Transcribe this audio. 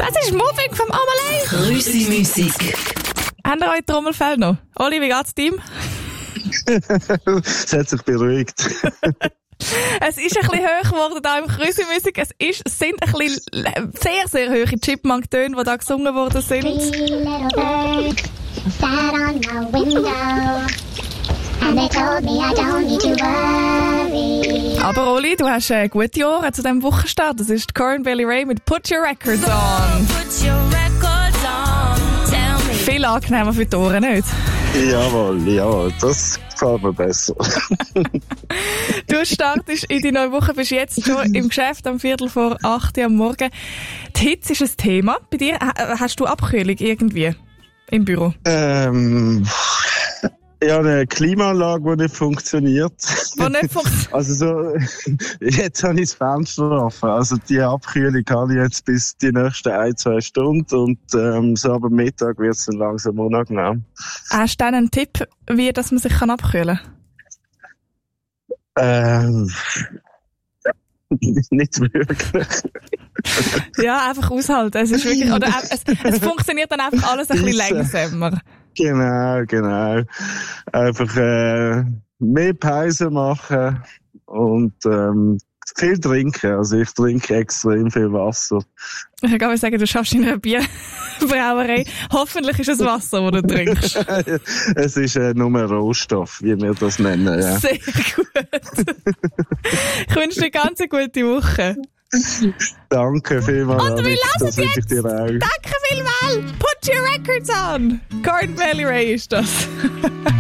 Es ist Mobbing vom Amalei. Grüßi-Musik. Habt ihr euch Trommelfell noch? Oli, wie geht's Team? Es hat sich beruhigt. Es ist ein bisschen hoch geworden da im Grüßi-Musik. Es sind ein bisschen sehr, sehr hohe Chipmunk-Töne, die da gesungen worden sind. Three little birds sat on my window, and they told me I don't need to worry. Aber Oli, du hast gute Ohren zu diesem Wochenstart. Das ist Corinne Bailey Rae mit Put Your Records On. Put your records on. Tell me. Viel angenehmer für die Ohren, nicht? Jawohl, das gefällt mir besser. Du startest in die neue Woche, bist jetzt schon im Geschäft am 7:45 Uhr am Morgen. Die Hitze ist ein Thema. Bei dir hast du Abkühlung irgendwie im Büro? Ja, eine Klimaanlage, die nicht funktioniert. Also so, jetzt habe ich das Fenster offen. Also die Abkühlung habe ich jetzt bis die nächsten 1-2 Stunden und so ab Mittag wird es dann langsam unangenehm. Hast du dann einen Tipp, wie dass man sich abkühlen kann? Nicht wirklich. Ja, einfach aushalten. Es ist wirklich, oder es funktioniert dann einfach alles ein bisschen langsamer. Genau. Einfach mehr Pause machen und viel trinken. Also ich trinke extrem viel Wasser. Ich kann sagen, du schaffst in einer Bierbrauerei. Hoffentlich ist es Wasser, das du trinkst. Es ist nur Rohstoff, wie wir das nennen. Ja. Sehr gut. Ich wünsche dir eine ganz gute Woche. Danke vielmals. Und wir lassen jetzt. Danke vielmals. Put your records on. Corinne Bailey Rae ist das.